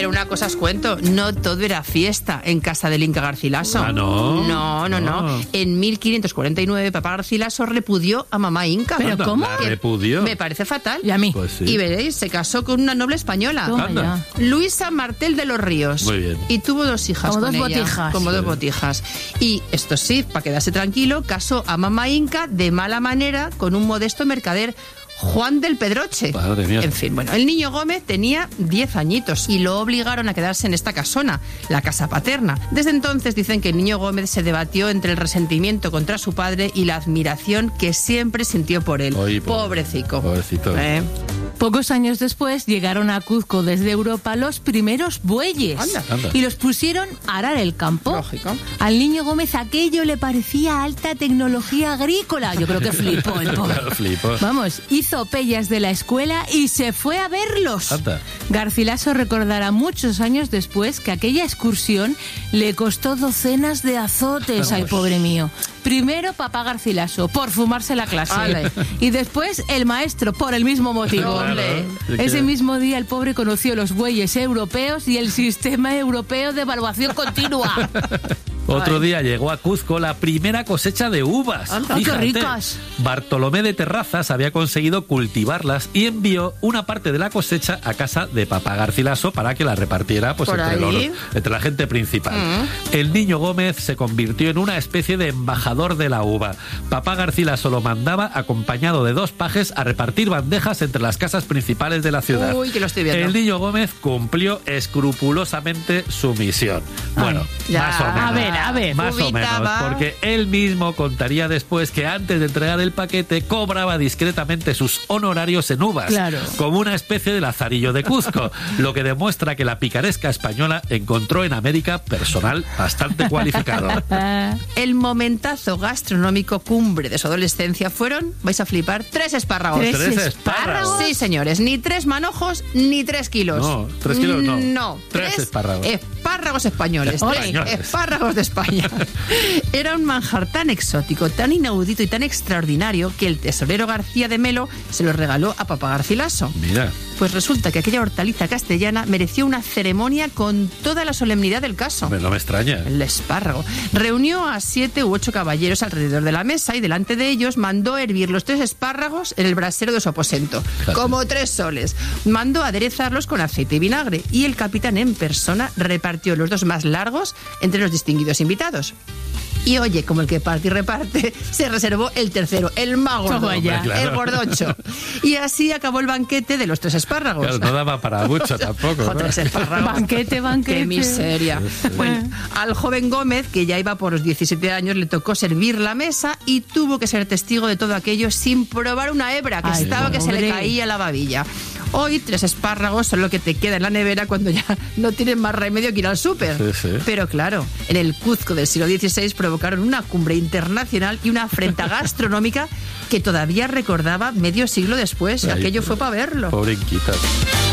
Pero una cosa os cuento, no todo era fiesta en casa del Inca Garcilaso. Ah, ¿no? No. En 1549 papá Garcilaso repudió a mamá Inca. ¿Pero cómo? ¿La repudió? Me parece fatal. Y a mí. Pues sí. Y veréis, se casó con una noble española. Toma Anda. ya. Luisa Martel de los Ríos. Muy bien. Y tuvo 2 hijas Como con dos ella. botijas. Como 2 botijas. Y esto sí, para quedarse tranquilo, casó a mamá Inca de mala manera con un modesto mercader, Juan del Pedroche. Madre mía. En fin, bueno, el niño Gómez tenía 10 añitos y lo obligaron a quedarse en esta casona, la casa paterna. Desde entonces dicen que el niño Gómez se debatió entre el resentimiento contra su padre y la admiración que siempre sintió por él. Oy, Pobrecito. Pobrecito. Pocos años después llegaron a Cuzco desde Europa los primeros bueyes. Anda. Y los pusieron a arar el campo. Lógico. Al niño Gómez aquello le parecía alta tecnología agrícola. Yo creo que flipó el pobre. Claro, flipo. Vamos, hizo pellas de la escuela y se fue a verlos. Anda. Garcilaso recordará muchos años después que aquella excursión le costó docenas de azotes. Ay, pobre mío. Primero papá Garcilaso, por fumarse la clase. Ale. Y después el maestro, por el mismo motivo. Claro. Ese mismo día el pobre conoció los bueyes europeos y el sistema europeo de evaluación continua. Otro día llegó a Cuzco la primera cosecha de uvas. Anda. ¡Qué Fíjate, ricas! Bartolomé de Terrazas había conseguido cultivarlas y envió una parte de la cosecha a casa de papá Garcilaso para que la repartiera pues, Por ahí. entre la gente principal. El niño Gómez se convirtió en una especie de embajador de la uva. Papá Garcilaso lo mandaba acompañado de 2 pajes a repartir bandejas entre las casas principales de la ciudad. Uy, que lo estoy viendo. El niño Gómez cumplió escrupulosamente su misión. Bueno, ya. más o menos. A ver. Más o menos, Ubicaba. porque él mismo contaría después que antes de entregar el paquete cobraba discretamente sus honorarios en uvas, Claro. como una especie de lazarillo de Cuzco, lo que demuestra que la picaresca española encontró en América personal bastante cualificado. El momentazo gastronómico cumbre de su adolescencia fueron, vais a flipar, 3 espárragos. Tres espárragos. Sí, señores, ni 3 manojos, ni 3 kilos. No, 3 kilos no. No, 3 espárragos. Espárragos españoles. Españoles. 3 espárragos de España. Era un manjar tan exótico, tan inaudito y tan extraordinario que el tesorero García de Melo se lo regaló a papá Garcilaso. Mira, Pues resulta que aquella hortaliza castellana mereció una ceremonia con toda la solemnidad del caso. no me extraña. El espárrago. Reunió a 7 u 8 caballeros alrededor de la mesa y delante de ellos mandó hervir los 3 espárragos en el brasero de su aposento, Fíjate. como 3 soles. Mandó aderezarlos con aceite y vinagre y el capitán en persona repartió los 2 más largos entre los distinguidos invitados. Y oye, como el que parte y reparte, se reservó el tercero, el más gordo, Toma ya. Hombre, claro. el gordocho. Y así acabó el banquete de los 3 espárragos. Claro, no daba para mucho tampoco, ¿no? 3 espárragos. Banquete. Qué miseria. Bueno, al joven Gómez, que ya iba por los 17 años, le tocó servir la mesa y tuvo que ser testigo de todo aquello sin probar una hebra, que Ay, estaba que se le pobre. caía la babilla. Hoy 3 espárragos son lo que te queda en la nevera cuando ya no tienes más remedio que ir al súper. Sí, sí. Pero claro, en el Cuzco del siglo XVI provocaron una cumbre internacional y una afrenta gastronómica que todavía recordaba medio siglo después. Ay, Aquello fue para verlo. Pobre Inquita.